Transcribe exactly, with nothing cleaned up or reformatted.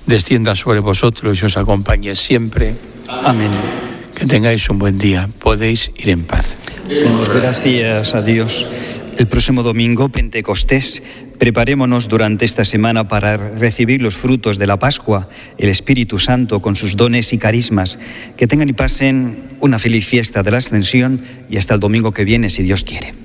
descienda sobre vosotros y os acompañe siempre. Amén. Que tengáis un buen día. Podéis ir en paz. Demos gracias a Dios. El próximo domingo, Pentecostés, preparémonos durante esta semana para recibir los frutos de la Pascua, el Espíritu Santo con sus dones y carismas. Que tengan y pasen una feliz fiesta de la Ascensión y hasta el domingo que viene, si Dios quiere.